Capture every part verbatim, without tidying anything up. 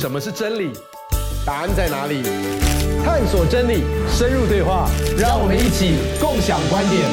什么是真理？答案在哪里？探索真理，深入对话，让我们一起共享观点。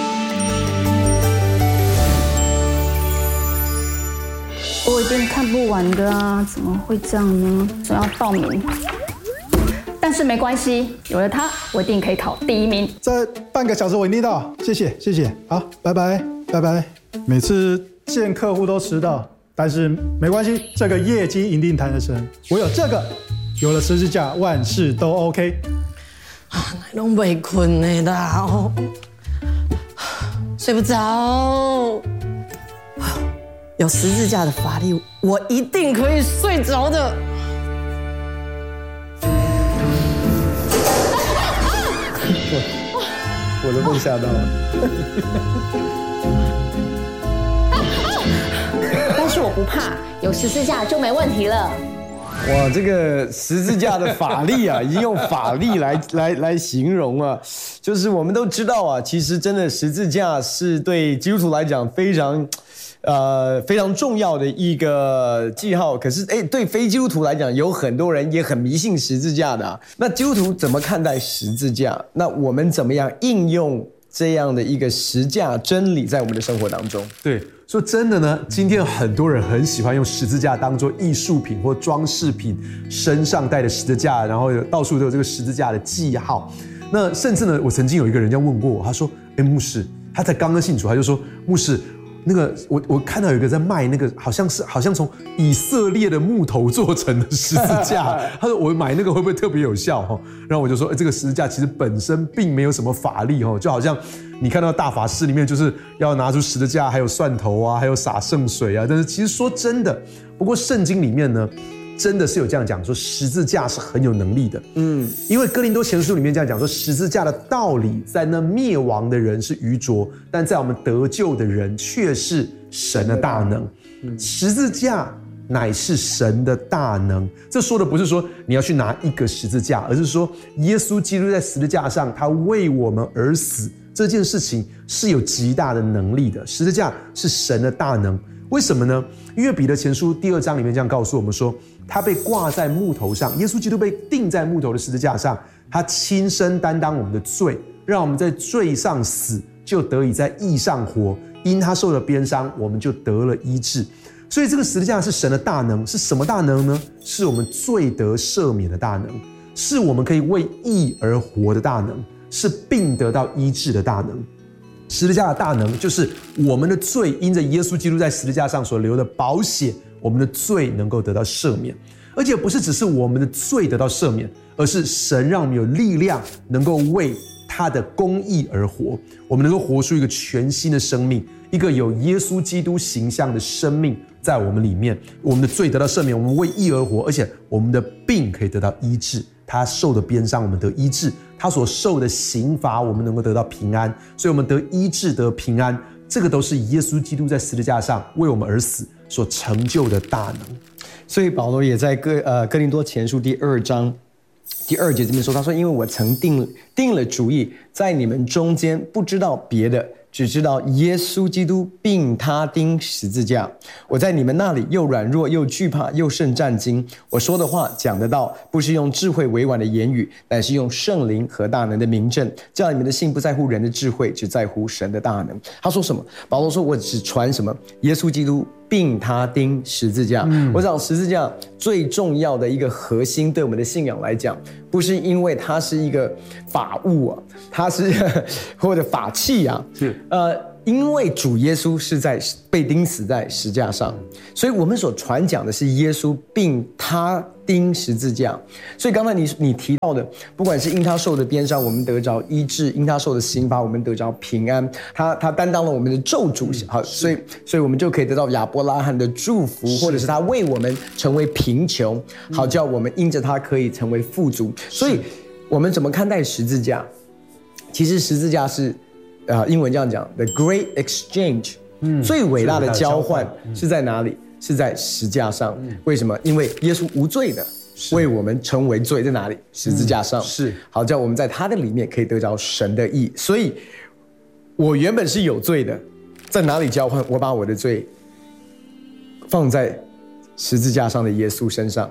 我一定看不完的啊，怎么会这样呢？总要报名。但是没关系，有了它，我一定可以考第一名。 这半个小时我一定到，谢谢谢谢，好，拜拜拜拜。每次见客户都迟到，但是没关系，这个业绩一定谈得成。我有这个，有了十字架，万事都 OK。 啊，拢袂困的啦，哦，睡不着。有十字架的法力，我一定可以睡着的。 我我都被吓到了。 但是我不怕，有十字架就没问题了。 哇，这个十字架的法力啊，已经用法力来来来形容啊。就是我们都知道啊，其实真的十字架是对基督徒来讲非常。呃，非常重要的一个记号。可是，哎，对非基督徒来讲，有很多人也很迷信十字架的啊。那基督徒怎么看待十字架？那我们怎么样应用这样的一个十架真理在我们的生活当中？ 对，说真的呢，今天很多人很喜欢用十字架当作艺术品或装饰品，身上带着十字架，然后到处都有这个十字架的记号。那甚至呢，我曾经有一个人这样问过我，他说：“哎，牧师，他才刚刚信主，他就说，牧师。”那个我我看到有一个在卖那个好像是好像从以色列的木头做成的十字架，他说我买那个会不会特别有效哈？然后我就说，哎，这个十字架其实本身并没有什么法力哈，就好像你看到大法师里面就是要拿出十字架，还有蒜头啊，还有洒圣水啊，但是其实说真的，不过圣经里面呢。真的是有这样讲说十字架是很有能力的，嗯，因为哥林多前书里面这样讲说十字架的道理在那灭亡的人是愚拙，但在我们得救的人却是神的大能。十字架乃是神的大能，这说的不是说你要去拿一个十字架，而是说耶稣基督在十字架上他为我们而死，这件事情是有极大的能力的。十字架是神的大能。为什么呢？因为彼得前书第二章里面这样告诉我们说，他被挂在木头上，耶稣基督被钉在木头的十字架上，他亲身担当我们的罪，让我们在罪上死，就得以在义上活。因他受了鞭伤，我们就得了医治。所以这个十字架是神的大能，是什么大能呢？是我们罪得赦免的大能，是我们可以为义而活的大能，是病得到医治的大能。十字架的大能就是我们的罪因着耶稣基督在十字架上所流的宝血，我们的罪能够得到赦免。而且不是只是我们的罪得到赦免，而是神让我们有力量能够为他的公义而活，我们能够活出一个全新的生命，一个有耶稣基督形象的生命在我们里面。我们的罪得到赦免，我们为义而活，而且我们的病可以得到医治。他受的鞭伤，我们得医治；他所受的刑罚，我们能够得到平安。所以，我们得医治，得平安，这个都是耶稣基督在十字架上为我们而死所成就的大能。 所以保罗也在哥呃哥林多前书第二章第二节这边说，他说：“因为我曾定定了主意，在你们中间不知道别的。”只知道耶稣基督并他钉十字架，我在你们那里又软弱又惧怕又甚战惊。我说的话讲得到，不是用智慧委婉的言语，乃是用圣灵和大能的明证，叫你们的信不在乎人的智慧，只在乎神的大能。他说什么？保罗说：“我只传什么？耶稣基督并他钉十字架。嗯”我想十字架最重要的一个核心，对我们的信仰来讲，不是因为它是一个法物啊，它是或者法器啊，是呃，因为主耶稣是在被钉死在十字架上，所以我们所传讲的是耶稣并他钉十字架。所以刚才你你提到的，不管是因他受的鞭伤，我们得着医治；因他受的刑罚，我们得着平安。他他担当了我们的咒诅，好，所以所以我们就可以得到亚伯拉罕的祝福，或者是他为我们成为贫穷，好叫我们因着他可以成为富足。所以我们怎么看待十字架？其实十字架是。呃，英文这样讲 ，the great exchange，、嗯、最伟大的交换是在哪里？嗯、是在十字架上。嗯、为什么？因为耶稣无罪的为我们成为罪，在哪里？十字架上。嗯、是，好叫我们在他的里面可以得着神的义。所以，我原本是有罪的，在哪里交换？我把我的罪放在十字架上的耶稣身上。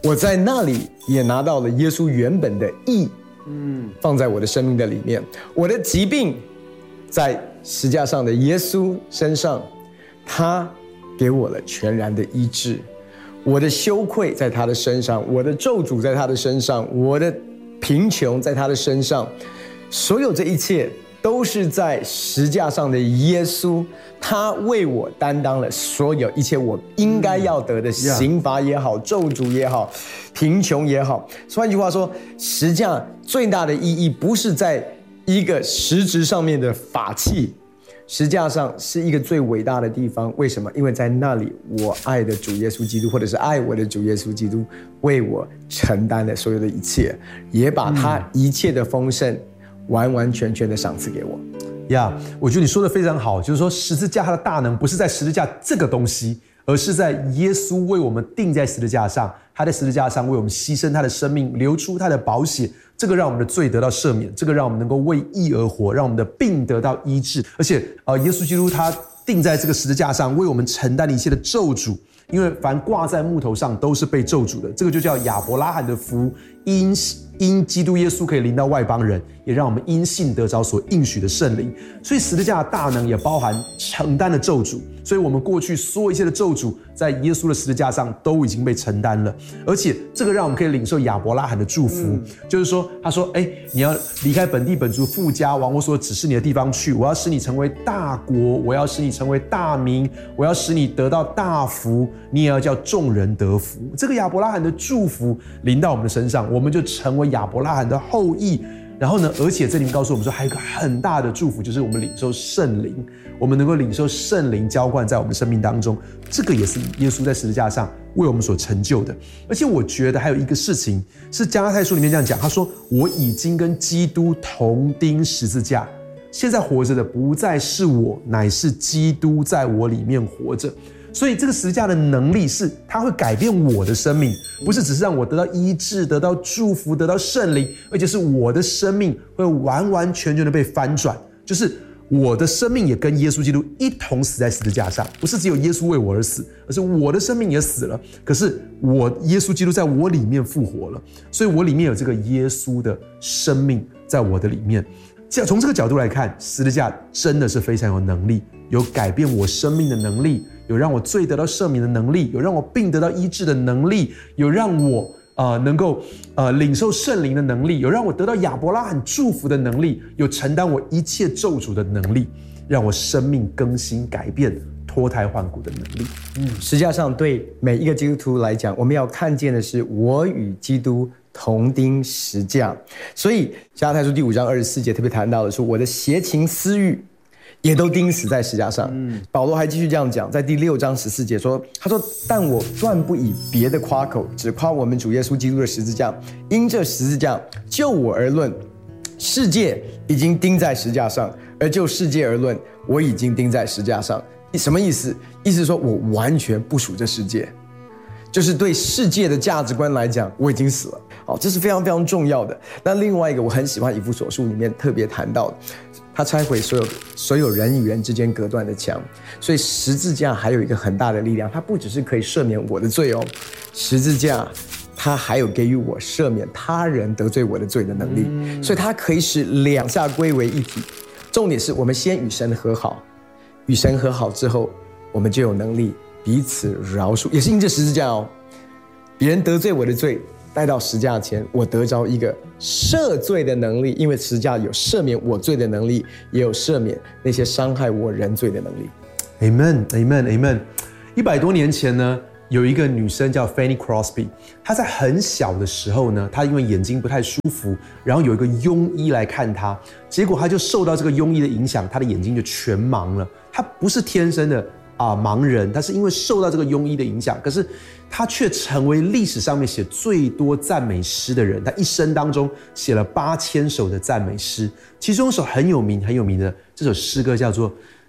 我在那里也拿到了耶稣原本的义，嗯，放在我的生命的里面。我的疾病在十架上的耶稣身上，他给我了全然的医治。我的羞愧在他的身上，我的咒诅在他的身上，我的贫穷在他的身上，所有这一切都是在十架上的耶稣，他为我担当了所有一切我应该要得的刑罚也好，咒诅也好，贫穷也好。换句话说，十架最大的意义不是在一个实质上面的法器，十架上是一个最伟大的地方。为什么？因为在那里，我爱的主耶稣基督，或者是爱我的主耶稣基督，为我承担了所有的一切，也把他一切的丰盛完完全全的赏赐给我。 呀、yeah, 我觉得你说的非常好，就是说十字架它的大能不是在十字架这个东西，而是在耶稣为我们钉在十字架上，他在十字架上为我们牺牲他的生命，流出他的宝血，这个让我们的罪得到赦免，这个让我们能够为义而活，让我们的病得到医治。而且呃，耶稣基督他钉在这个十字架上，为我们承担了一切的咒诅，因为凡挂在木头上都是被咒诅的，这个就叫亚伯拉罕的福，因因基督耶稣可以临到外邦人，也让我们因信得着所应许的圣灵。所以十字架的大能也包含承担的咒诅，所以我们过去所有一切的咒诅在耶稣的十字架上都已经被承担了。而且这个让我们可以领受亚伯拉罕的祝福、嗯、就是说他说哎，你要离开本地本族父家，往我所指示你的地方去，我要使你成为大国，我要使你成为大民，我要使你得到大福，你也要叫众人得福。这个亚伯拉罕的祝福临到我们的身上，我们就成为亚伯拉罕的后裔。然后呢，而且这里面告诉我们说，还有一个很大的祝福，就是我们领受圣灵，我们能够领受圣灵浇灌在我们生命当中，这个也是耶稣在十字架上为我们所成就的。而且我觉得还有一个事情是加拉太书里面这样讲，他说我已经跟基督同钉十字架，现在活着的不再是我，乃是基督在我里面活着。所以这个十字架的能力是它会改变我的生命，不是只是让我得到医治，得到祝福，得到圣灵，而且是我的生命会完完全全的被翻转，就是我的生命也跟耶稣基督一同死在十字架上，不是只有耶稣为我而死，而是我的生命也死了，可是我耶稣基督在我里面复活了，所以我里面有这个耶稣的生命在我的里面。从这个角度来看，十字架真的是非常有能力，有改变我生命的能力，有让我罪得到赦免的能力，有让我病得到医治的能力，有让我呃能够呃领受圣灵的能力，有让我得到亚伯拉罕祝福的能力，有承担我一切咒诅的能力，让我生命更新改变，脱胎换骨的能力。 嗯，十字架上对每一个基督徒来讲，我们要看见的是我与基督同钉十架。所以加拉太书第五章二十四节特别谈到的是，我的邪情私欲也都钉死在十架上。嗯，保罗还继续这样讲，在第六章十四节说，他说但我断不以别的夸口，只夸我们主耶稣基督的十字架，因这十字架就我而论，世界已经钉在十架上，而就世界而论，我已经钉在十架上。什么意思？意思是说我完全不属这世界，就是对世界的价值观来讲，我已经死了。好，这是非常非常重要的。那另外一个我很喜欢以弗所书里面特别谈到的，他拆毁所有所有人与人之间隔断的墙。所以十字架还有一个很大的力量，它不只是可以赦免我的罪哦，十字架它还有给予我赦免他人得罪我的罪的能力。嗯，所以它可以使两下归为一体。重点是我们先与神和好，与神和好之后，我们就有能力彼此饶恕，也是因着十字架哦。别人得罪我的罪，带到十字架前，我得着一个赦罪的能力，因为十字架有赦免我罪的能力，也有赦免那些伤害我人罪的能力。 Amen, Amen, Amen。一百多年前呢，有一个女生叫 Fanny Crosby， 她在很小的时候呢，她因为眼睛不太舒服，然后有一个庸医来看她，结果她就受到这个庸医的影响，她的眼睛就全盲了。她不是天生的啊、呃、盲人，她是因为受到这个庸医的影响，可是她却成为历史上面写最多赞美诗的人。她一生当中写了八千首的赞美诗，其中一首很有名很有名的这首诗歌叫做